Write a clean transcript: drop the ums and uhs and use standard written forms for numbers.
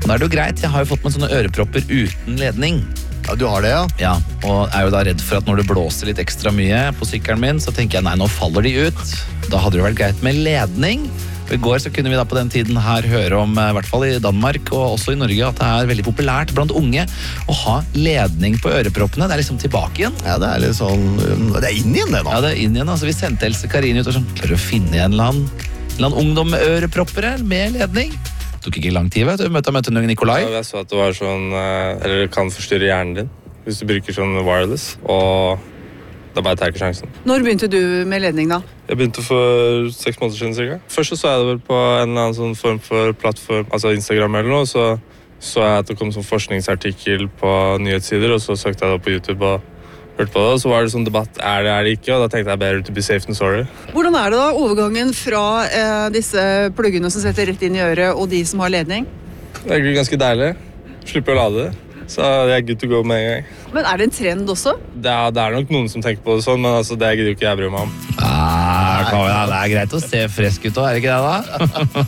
Da det jo greit, jeg har jo fått med sånne ørepropper uten ledning. Ja, du har det, ja? Ja, og er jo da redd for at når det blåser litt ekstra mye på sykkelen min, så tenker jeg, nei, nå faller de ut. Da hadde det vært greit med ledning. Og i går så kunne vi da på den tiden her høre om, i hvert fall i Danmark og også i Norge, at det er veldig populært blant unge å ha ledning på øreproppene. Det er liksom tilbake igjen. Ja, det er litt sånn, det er inn igjen det nå. Ja, det er inn igjen. Altså, vi sendte Else Karin ut og sånn, klarer å finne en eller annen ungdom med ørepropper her, med ledning. Det tok ikke lang tid, vet du. Møtte Nikolai. Ja, jeg så at det var sånn, eller det kan forstyrre hjernen din, hvis du bruker sånn wireless, og da bare tar jeg ikke sjansen. Når begynte du med ledning da? Jeg begynte for 6 måneder siden cirka. Først så jeg det vel på en eller annen sånn form for plattform, altså Instagram eller noe, så jeg at det kom sånn forskningsartikkel på nyhetssider, og så søkte jeg det på YouTube og hørte på det, og så var det sånn debatt, er det ikke, og da tenkte jeg better to be safe than sorry. Hvordan er det da, overgangen fra disse pluggene som setter rett inn i øret, og de som har ledning? Det er egentlig ganske deilig. Slipper å lade det. Så jeg er good to go med en gang. Men er det en trend også? Det er nok noen som tenker på det sånn, men altså, det gidder jo ikke jeg bry meg om. Det er greit å se fresk ut, er det ikke det da?